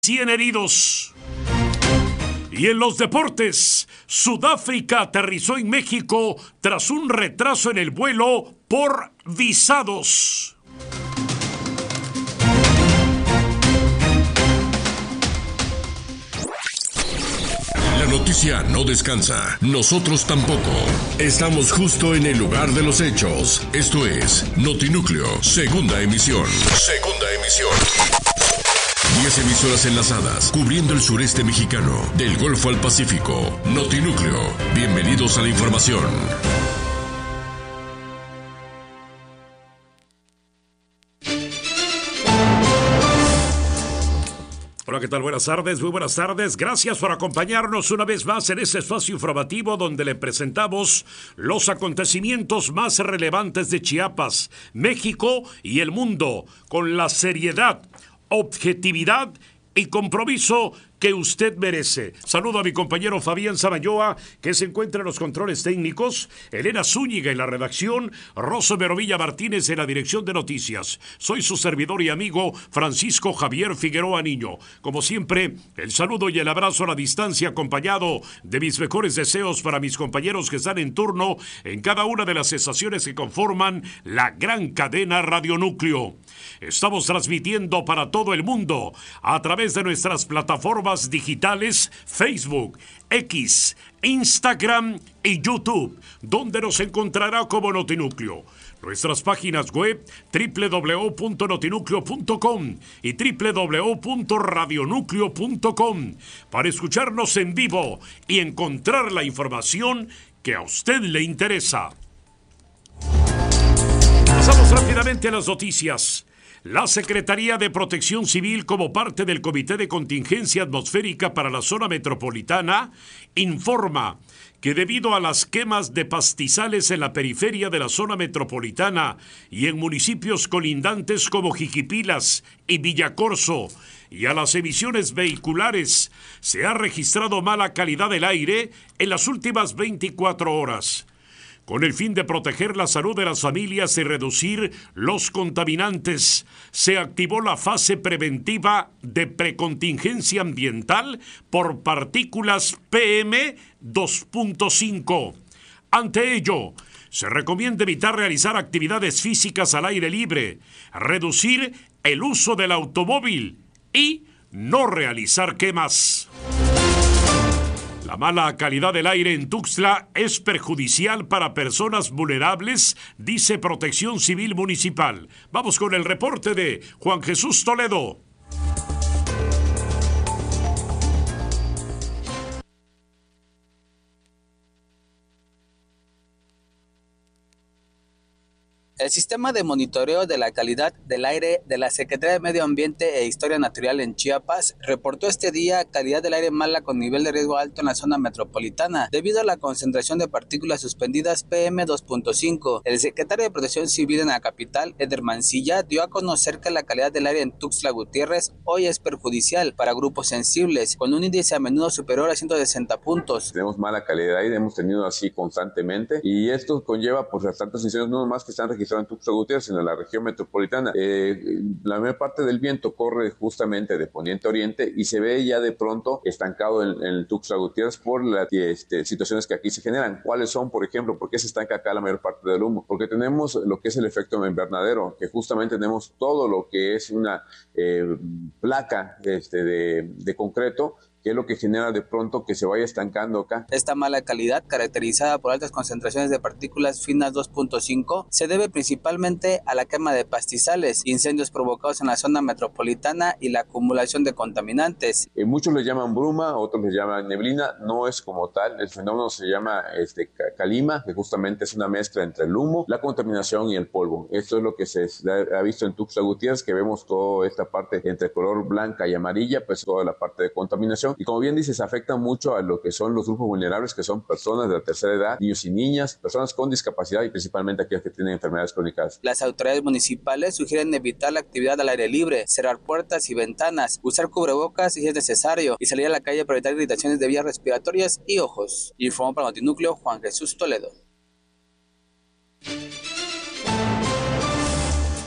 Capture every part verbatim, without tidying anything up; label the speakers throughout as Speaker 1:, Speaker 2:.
Speaker 1: cien heridos. Y en los deportes, Sudáfrica aterrizó en México tras un retraso en el vuelo por visados.
Speaker 2: La noticia no descansa, nosotros tampoco. Estamos justo en el lugar de los hechos. Esto es Notinúcleo, segunda emisión. Segunda emisión. Diez emisoras enlazadas, cubriendo el sureste mexicano, del Golfo al Pacífico. Notinúcleo, bienvenidos a la información.
Speaker 1: Hola, ¿qué tal? Buenas tardes, muy buenas tardes. Gracias por acompañarnos una vez más en este espacio informativo donde le presentamos los acontecimientos más relevantes de Chiapas, México y el mundo, con la seriedad, objetividad y compromiso que usted merece. Saludo a mi compañero Fabián Samayoa, que se encuentra en los controles técnicos, Elena Zúñiga en la redacción, Rosso Merovilla Martínez en la dirección de noticias. Soy su servidor y amigo Francisco Javier Figueroa Niño. Como siempre, el saludo y el abrazo a la distancia, acompañado de mis mejores deseos para mis compañeros que están en turno en cada una de las estaciones que conforman la gran cadena Radionúcleo. Estamos transmitiendo para todo el mundo a través de nuestras plataformas digitales Facebook, X, Instagram y YouTube, donde nos encontrará como Notinúcleo. Nuestras páginas web doble u doble u doble u punto notinúcleo punto com y doble u doble u doble u punto radionúcleo punto com para escucharnos en vivo y encontrar la información que a usted le interesa. Pasamos rápidamente a las noticias. La Secretaría de Protección Civil, como parte del Comité de Contingencia Atmosférica para la Zona Metropolitana, informa que debido a las quemas de pastizales en la periferia de la zona metropolitana y en municipios colindantes como Jiquipilas y Villacorso, y a las emisiones vehiculares, se ha registrado mala calidad del aire en las últimas veinticuatro horas. Con el fin de proteger la salud de las familias y reducir los contaminantes, se activó la fase preventiva de precontingencia ambiental por partículas P M dos punto cinco. Ante ello, se recomienda evitar realizar actividades físicas al aire libre, reducir el uso del automóvil y no realizar quemas. La mala calidad del aire en Tuxtla es perjudicial para personas vulnerables, dice Protección Civil Municipal. Vamos con el reporte de Juan Jesús Toledo.
Speaker 3: El sistema de monitoreo de la calidad del aire de la Secretaría de Medio Ambiente e Historia Natural en Chiapas reportó este día calidad del aire mala con nivel de riesgo alto en la zona metropolitana debido a la concentración de partículas suspendidas P M dos punto cinco. El secretario de Protección Civil en la capital, Eder Mancilla, dio a conocer que la calidad del aire en Tuxtla Gutiérrez hoy es perjudicial para grupos sensibles, con un índice a menudo superior a ciento sesenta puntos.
Speaker 4: Tenemos mala calidad de aire, hemos tenido así constantemente, y esto conlleva pues las tantas emisiones no más que están registradas en Tuxtla Gutiérrez, sino en la región metropolitana. Eh, la mayor parte del viento corre justamente de poniente a oriente y se ve ya de pronto estancado en, en Tuxtla Gutiérrez por las este, situaciones que aquí se generan. ¿Cuáles son, por ejemplo? ¿Por qué se estanca acá la mayor parte del humo? Porque tenemos lo que es el efecto invernadero, que justamente tenemos todo lo que es una eh, placa este, de, de concreto, que es lo que genera de pronto que se vaya estancando acá.
Speaker 3: Esta mala calidad, caracterizada por altas concentraciones de partículas finas dos punto cinco, se debe principalmente a la quema de pastizales, incendios provocados en la zona metropolitana y la acumulación de contaminantes.
Speaker 4: Eh, muchos le llaman bruma, otros le llaman neblina, no es como tal, el fenómeno se llama este, calima, que justamente es una mezcla entre el humo, la contaminación y el polvo. Esto es lo que se ha visto en Tuxtla Gutiérrez, que vemos toda esta parte entre color blanca y amarilla, pues toda la parte de contaminación. Y como bien dices, afecta mucho a lo que son los grupos vulnerables, que son personas de la tercera edad, niños y niñas, personas con discapacidad y principalmente aquellas que tienen enfermedades crónicas.
Speaker 3: Las autoridades municipales sugieren evitar la actividad al aire libre, cerrar puertas y ventanas, usar cubrebocas si es necesario y salir a la calle para evitar irritaciones de vías respiratorias y ojos. Informó para Notinúcleo Juan Jesús Toledo.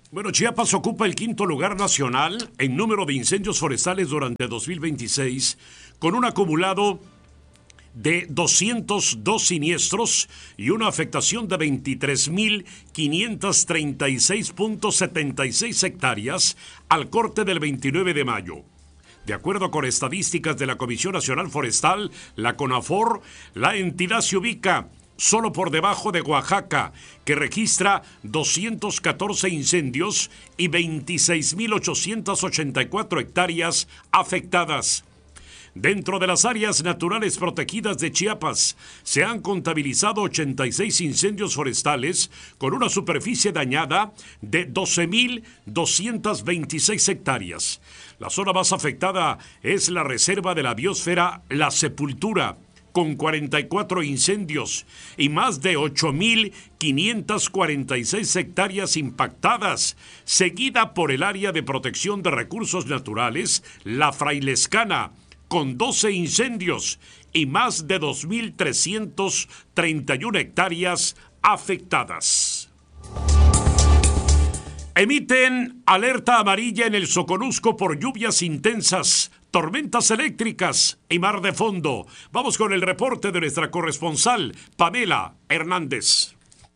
Speaker 1: Bueno, Chiapas ocupa el quinto lugar nacional en número de incendios forestales durante dos mil veintiséis, con un acumulado de doscientos dos siniestros y una afectación de veintitrés mil quinientos treinta y seis punto setenta y seis hectáreas al corte del veintinueve de mayo. De acuerdo con estadísticas de la Comisión Nacional Forestal, la CONAFOR, la entidad se ubica solo por debajo de Oaxaca, que registra doscientos catorce incendios y veintiséis mil ochocientas ochenta y cuatro hectáreas afectadas. Dentro de las áreas naturales protegidas de Chiapas, se han contabilizado ochenta y seis incendios forestales con una superficie dañada de doce mil doscientas veintiséis hectáreas. La zona más afectada es la Reserva de la Biosfera La Sepultura, con cuarenta y cuatro incendios y más de ocho mil quinientas cuarenta y seis hectáreas impactadas, seguida por el Área de Protección de Recursos Naturales, La Frailescana, con doce incendios y más de dos mil trescientas treinta y una hectáreas afectadas. Emiten alerta amarilla en el Soconusco por lluvias intensas, tormentas eléctricas y mar de fondo. Vamos con el reporte de nuestra corresponsal, Pamela Hernández.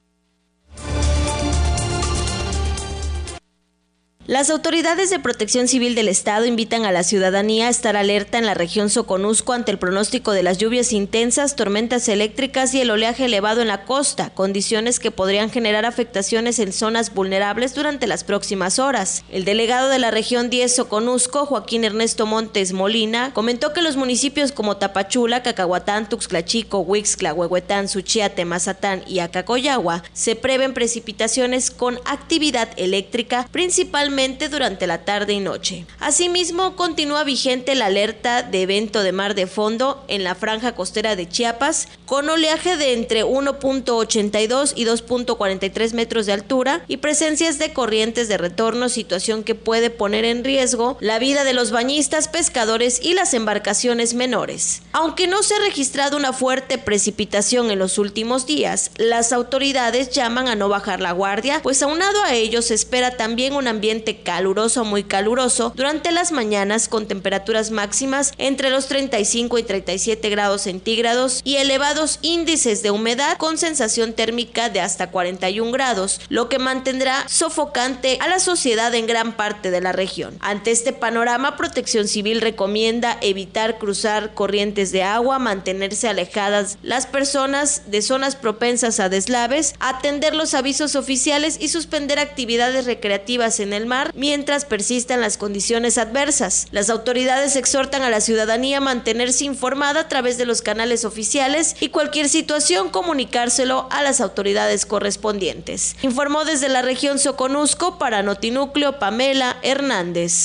Speaker 5: Las autoridades de Protección Civil del Estado invitan a la ciudadanía a estar alerta en la región Soconusco ante el pronóstico de las lluvias intensas, tormentas eléctricas y el oleaje elevado en la costa, condiciones que podrían generar afectaciones en zonas vulnerables durante las próximas horas. El delegado de la región diez Soconusco, Joaquín Ernesto Montes Molina, comentó que los municipios como Tapachula, Cacahuatán, Tuxtla Chico, Huixtla, Huehuetán, Suchiate, Mazatán y Acacoyagua se prevén precipitaciones con actividad eléctrica, principalmente durante la tarde y noche. Asimismo, continúa vigente la alerta de evento de mar de fondo en la franja costera de Chiapas, con oleaje de entre uno punto ochenta y dos y dos punto cuarenta y tres metros de altura y presencias de corrientes de retorno, situación que puede poner en riesgo la vida de los bañistas, pescadores y las embarcaciones menores. Aunque no se ha registrado una fuerte precipitación en los últimos días, las autoridades llaman a no bajar la guardia, pues aunado a ello se espera también un ambiente caluroso a muy caluroso durante las mañanas, con temperaturas máximas entre los treinta y cinco y treinta y siete grados centígrados y elevados índices de humedad con sensación térmica de hasta cuarenta y un grados, lo que mantendrá sofocante a la sociedad en gran parte de la región. Ante este panorama, Protección Civil recomienda evitar cruzar corrientes de agua, mantenerse alejadas las personas de zonas propensas a deslaves, atender los avisos oficiales y suspender actividades recreativas en el mar mientras persistan las condiciones adversas. Las autoridades exhortan a la ciudadanía a mantenerse informada a través de los canales oficiales y cualquier situación comunicárselo a las autoridades correspondientes. Informó desde la región Soconusco para Notinúcleo Pamela Hernández.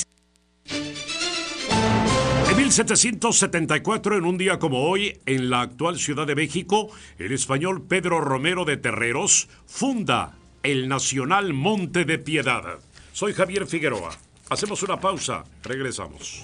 Speaker 1: En mil setecientos setenta y cuatro, en un día como hoy, en la actual Ciudad de México, el español Pedro Romero de Terreros funda el Nacional Monte de Piedad. Soy Javier Figueroa. Hacemos una pausa. Regresamos.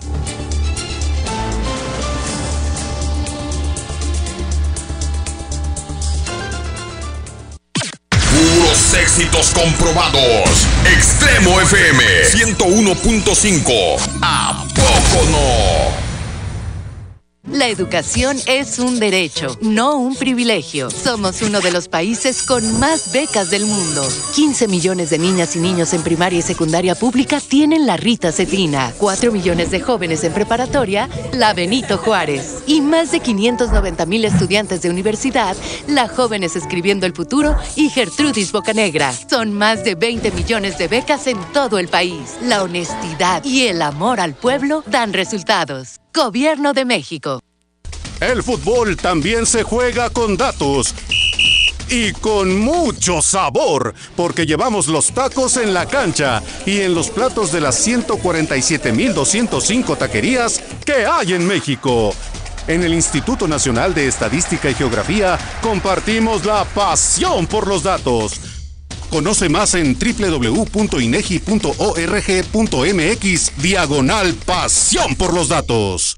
Speaker 2: Puros éxitos comprobados. Extremo F M ciento uno punto cinco. ¿A poco no?
Speaker 6: La educación es un derecho, no un privilegio. Somos uno de los países con más becas del mundo. quince millones de niñas y niños en primaria y secundaria pública tienen la Rita Cetina. cuatro millones de jóvenes en preparatoria, la Benito Juárez. Y más de quinientos noventa mil estudiantes de universidad, la Jóvenes Escribiendo el Futuro y Gertrudis Bocanegra. Son más de veinte millones de becas en todo el país. La honestidad y el amor al pueblo dan resultados. Gobierno de México.
Speaker 7: El fútbol también se juega con datos y con mucho sabor, porque llevamos los tacos en la cancha y en los platos de las ciento cuarenta y siete mil doscientas cinco taquerías que hay en México. En el Instituto Nacional de Estadística y Geografía compartimos la pasión por los datos. Conoce más en doble u doble u doble u punto inegi punto org punto mx diagonal pasión por los datos.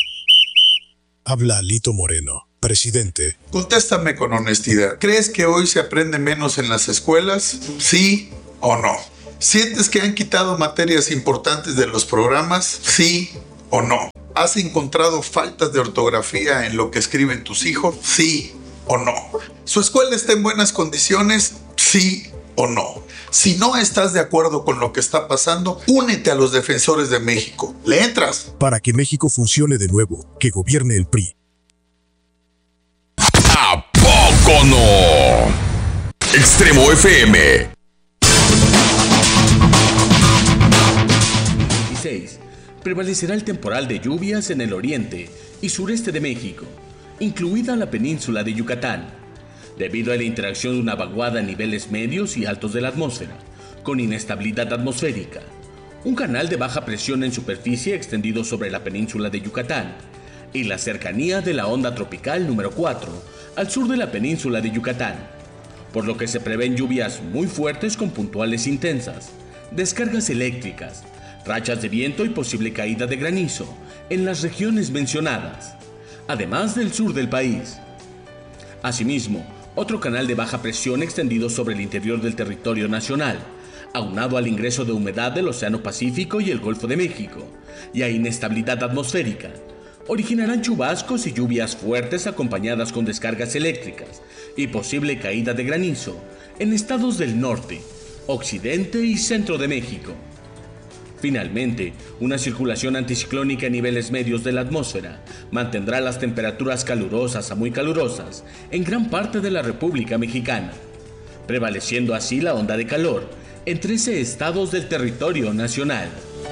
Speaker 8: Habla Lito Moreno, presidente.
Speaker 9: Contéstame con honestidad. ¿Crees que hoy se aprende menos en las escuelas? ¿Sí o no? ¿Sientes que han quitado materias importantes de los programas? ¿Sí o no? ¿Has encontrado faltas de ortografía en lo que escriben tus hijos? ¿Sí o no? ¿Su escuela está en buenas condiciones? ¿Sí o no? Si no estás de acuerdo con lo que está pasando, únete a los defensores de México. ¿Le entras?
Speaker 8: Para que México funcione de nuevo, que gobierne el P R I.
Speaker 2: ¿A poco no? Extremo F M.
Speaker 10: dieciséis. Prevalecerá el temporal de lluvias en el oriente y sureste de México, incluida la península de Yucatán, debido a la interacción de una vaguada a niveles medios y altos de la atmósfera, con inestabilidad atmosférica, un canal de baja presión en superficie extendido sobre la península de Yucatán, y la cercanía de la onda tropical número cuatro al sur de la península de Yucatán, por lo que se prevén lluvias muy fuertes con puntuales intensas, descargas eléctricas, rachas de viento y posible caída de granizo en las regiones mencionadas, además del sur del país. Asimismo, otro canal de baja presión extendido sobre el interior del territorio nacional, aunado al ingreso de humedad del Océano Pacífico y el Golfo de México, y a inestabilidad atmosférica, originarán chubascos y lluvias fuertes acompañadas con descargas eléctricas y posible caída de granizo en estados del norte, occidente y centro de México. Finalmente, una circulación anticiclónica a niveles medios de la atmósfera mantendrá las temperaturas calurosas a muy calurosas en gran parte de la República Mexicana, prevaleciendo así la onda de calor en trece estados del territorio nacional.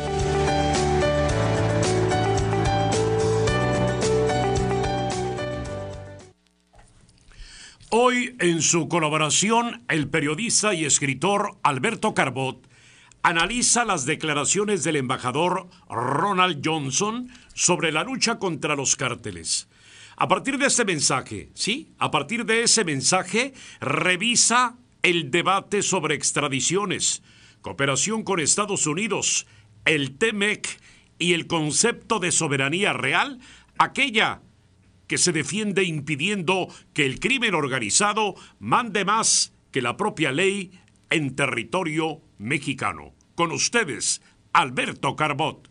Speaker 1: Hoy, en su colaboración, el periodista y escritor Alberto Carbot analiza las declaraciones del embajador Ronald Johnson sobre la lucha contra los cárteles. A partir de este mensaje, ¿sí? A partir de ese mensaje, revisa el debate sobre extradiciones, cooperación con Estados Unidos, el T M E C y el concepto de soberanía real, aquella que se defiende impidiendo que el crimen organizado mande más que la propia ley en territorio mexicano. Con ustedes, Alberto Carbot.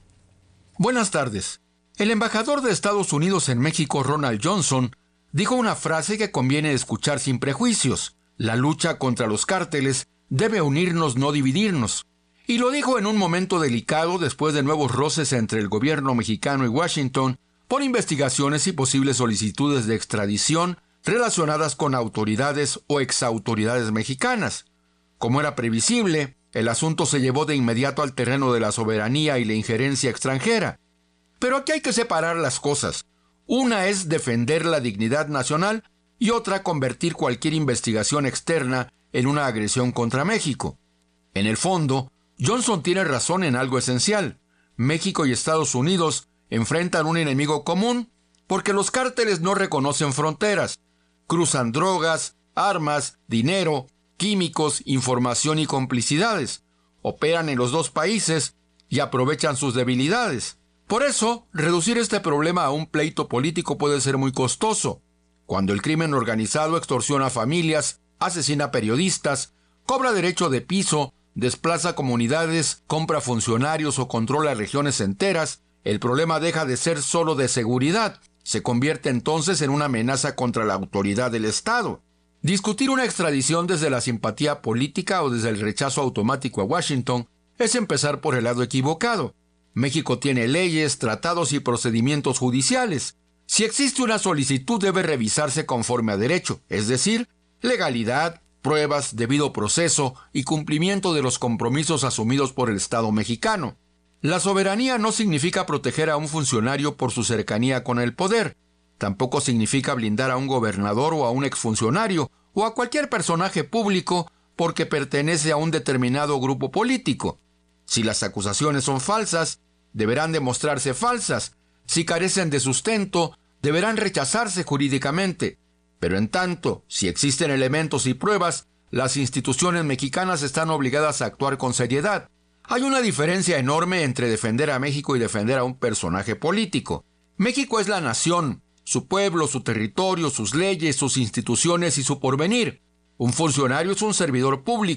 Speaker 11: Buenas tardes. El embajador de Estados Unidos en México, Ronald Johnson, dijo una frase que conviene escuchar sin prejuicios. La lucha contra los cárteles debe unirnos, no dividirnos. Y lo dijo en un momento delicado después de nuevos roces entre el gobierno mexicano y Washington por investigaciones y posibles solicitudes de extradición relacionadas con autoridades o exautoridades mexicanas. Como era previsible, el asunto se llevó de inmediato al terreno de la soberanía y la injerencia extranjera. Pero aquí hay que separar las cosas. Una es defender la dignidad nacional y otra convertir cualquier investigación externa en una agresión contra México. En el fondo, Johnson tiene razón en algo esencial. México y Estados Unidos enfrentan un enemigo común porque los cárteles no reconocen fronteras, cruzan drogas, armas, dinero, químicos, información y complicidades, operan en los dos países y aprovechan sus debilidades. Por eso, reducir este problema a un pleito político puede ser muy costoso. Cuando el crimen organizado extorsiona familias, asesina periodistas, cobra derecho de piso, desplaza comunidades, compra funcionarios o controla regiones enteras, el problema deja de ser solo de seguridad, se convierte entonces en una amenaza contra la autoridad del Estado. Discutir una extradición desde la simpatía política o desde el rechazo automático a Washington es empezar por el lado equivocado. México tiene leyes, tratados y procedimientos judiciales. Si existe una solicitud debe revisarse conforme a derecho, es decir, legalidad, pruebas, debido proceso y cumplimiento de los compromisos asumidos por el Estado mexicano. La soberanía no significa proteger a un funcionario por su cercanía con el poder. Tampoco significa blindar a un gobernador o a un exfuncionario o a cualquier personaje público porque pertenece a un determinado grupo político. Si las acusaciones son falsas, deberán demostrarse falsas. Si carecen de sustento, deberán rechazarse jurídicamente. Pero en tanto, si existen elementos y pruebas, las instituciones mexicanas están obligadas a actuar con seriedad. Hay una diferencia enorme entre defender a México y defender a un personaje político. México es la nación, su pueblo, su territorio, sus leyes, sus instituciones y su porvenir. Un funcionario es un servidor público,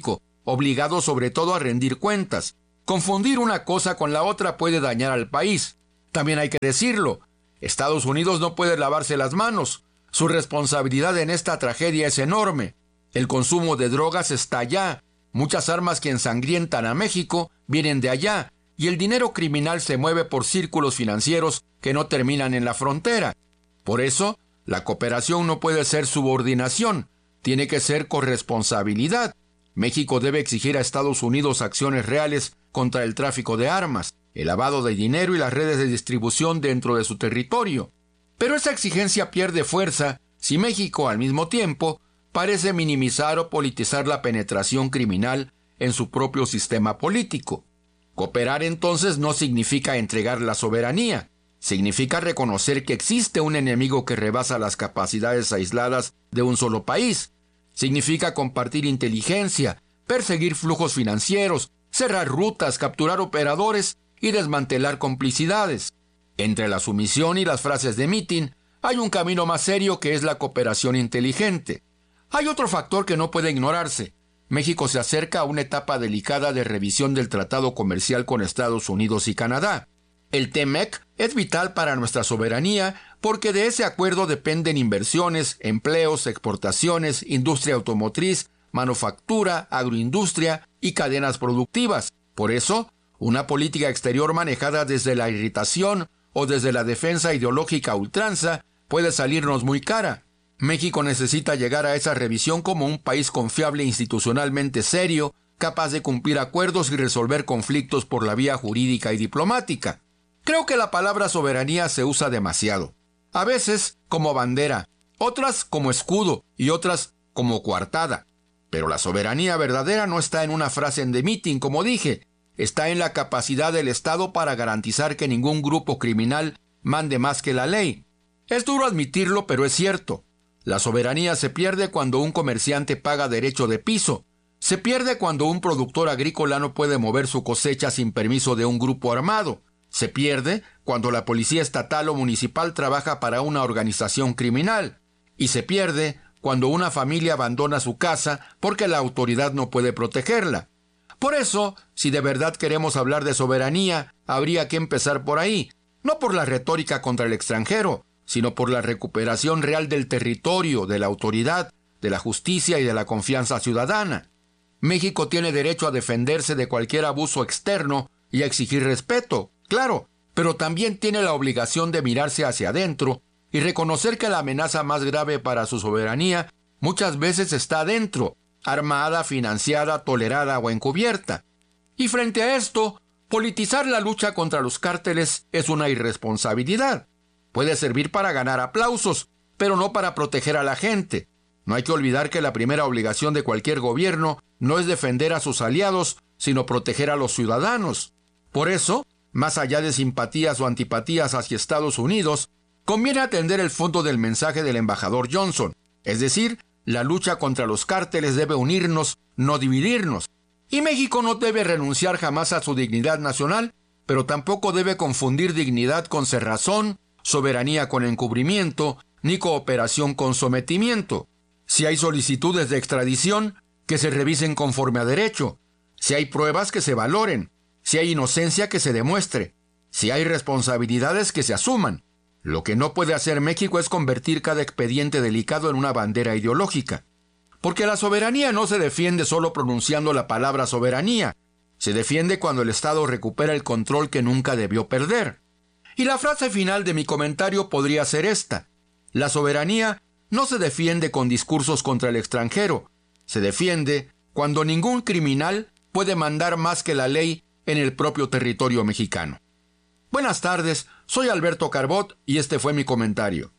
Speaker 11: obligados sobre todo a rendir cuentas. Confundir una cosa con la otra puede dañar al país. También hay que decirlo, Estados Unidos no puede lavarse las manos. Su responsabilidad en esta tragedia es enorme. El consumo de drogas está allá. Muchas armas que ensangrientan a México vienen de allá. Y el dinero criminal se mueve por círculos financieros que no terminan en la frontera. Por eso, la cooperación no puede ser subordinación. Tiene que ser corresponsabilidad. México debe exigir a Estados Unidos acciones reales contra el tráfico de armas, el lavado de dinero y las redes de distribución dentro de su territorio. Pero esa exigencia pierde fuerza si México, al mismo tiempo, parece minimizar o politizar la penetración criminal en su propio sistema político. Cooperar entonces no significa entregar la soberanía, significa reconocer que existe un enemigo que rebasa las capacidades aisladas de un solo país. Significa compartir inteligencia, perseguir flujos financieros, cerrar rutas, capturar operadores y desmantelar complicidades. Entre la sumisión y las frases de mitin hay un camino más serio que es la cooperación inteligente. Hay otro factor que no puede ignorarse. México se acerca a una etapa delicada de revisión del tratado comercial con Estados Unidos y Canadá. El T M E C es vital para nuestra soberanía porque de ese acuerdo dependen inversiones, empleos, exportaciones, industria automotriz, manufactura, agroindustria y cadenas productivas. Por eso, una política exterior manejada desde la irritación o desde la defensa ideológica a ultranza puede salirnos muy cara. México necesita llegar a esa revisión como un país confiable e institucionalmente serio, capaz de cumplir acuerdos y resolver conflictos por la vía jurídica y diplomática. Creo que la palabra soberanía se usa demasiado. A veces como bandera, otras como escudo y otras como coartada. Pero la soberanía verdadera no está en una frase de mitin, como dije. Está en la capacidad del Estado para garantizar que ningún grupo criminal mande más que la ley. Es duro admitirlo, pero es cierto. La soberanía se pierde cuando un comerciante paga derecho de piso. Se pierde cuando un productor agrícola no puede mover su cosecha sin permiso de un grupo armado. Se pierde cuando la policía estatal o municipal trabaja para una organización criminal. Y se pierde cuando una familia abandona su casa porque la autoridad no puede protegerla. Por eso, si de verdad queremos hablar de soberanía, habría que empezar por ahí, no por la retórica contra el extranjero, sino por la recuperación real del territorio, de la autoridad, de la justicia y de la confianza ciudadana. México tiene derecho a defenderse de cualquier abuso externo y a exigir respeto, claro, pero también tiene la obligación de mirarse hacia adentro y reconocer que la amenaza más grave para su soberanía muchas veces está adentro, armada, financiada, tolerada o encubierta. Y frente a esto, politizar la lucha contra los cárteles es una irresponsabilidad. Puede servir para ganar aplausos, pero no para proteger a la gente. No hay que olvidar que la primera obligación de cualquier gobierno no es defender a sus aliados, sino proteger a los ciudadanos. Por eso, más allá de simpatías o antipatías hacia Estados Unidos, conviene atender el fondo del mensaje del embajador Johnson, es decir, la lucha contra los cárteles debe unirnos, no dividirnos. Y México no debe renunciar jamás a su dignidad nacional, pero tampoco debe confundir dignidad con cerrazón, soberanía con encubrimiento, ni cooperación con sometimiento. Si hay solicitudes de extradición, que se revisen conforme a derecho. Si hay pruebas, que se valoren. Si hay inocencia, que se demuestre. Si hay responsabilidades, que se asuman. Lo que no puede hacer México es convertir cada expediente delicado en una bandera ideológica. Porque la soberanía no se defiende solo pronunciando la palabra soberanía. Se defiende cuando el Estado recupera el control que nunca debió perder. Y la frase final de mi comentario podría ser esta. La soberanía no se defiende con discursos contra el extranjero. Se defiende cuando ningún criminal puede mandar más que la ley en el propio territorio mexicano. Buenas tardes, soy Alberto Carbot y este fue mi comentario.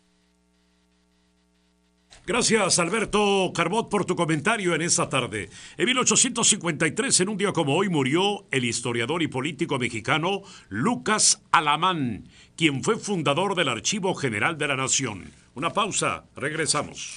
Speaker 1: Gracias, Alberto Carbot, por tu comentario en esta tarde. En mil ochocientos cincuenta y tres, en un día como hoy, murió el historiador y político mexicano Lucas Alamán, quien fue fundador del Archivo General de la Nación. Una pausa, regresamos.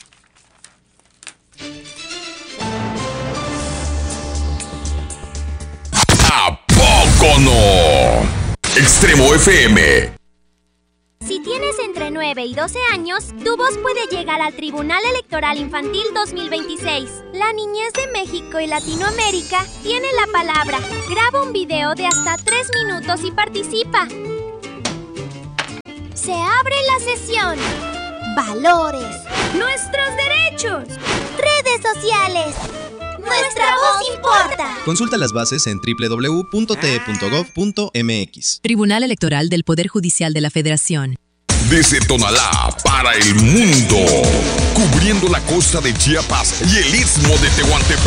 Speaker 2: ¿A poco no? Extremo F M.
Speaker 12: Si tienes entrenamiento nueve y doce años, tu voz puede llegar al Tribunal Electoral Infantil dos mil veintiséis. La niñez de México y Latinoamérica tiene la palabra. Graba un video de hasta tres minutos y participa. Se abre la sesión. Valores. Nuestros derechos. Redes sociales. Nuestra voz importa.
Speaker 13: Consulta las bases en doble u doble u doble u punto t e punto gov punto m x.
Speaker 14: Tribunal Electoral del Poder Judicial de la Federación.
Speaker 2: Desde Tonalá para el mundo, cubriendo la costa de Chiapas y el istmo de Tehuantepec.